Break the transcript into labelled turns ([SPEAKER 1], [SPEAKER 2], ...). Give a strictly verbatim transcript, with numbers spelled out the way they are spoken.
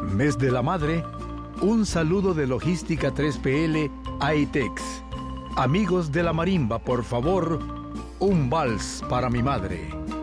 [SPEAKER 1] Mes de la Madre, un saludo de Logística tres P L a ITEX. Amigos de la marimba, por favor, un vals para mi madre.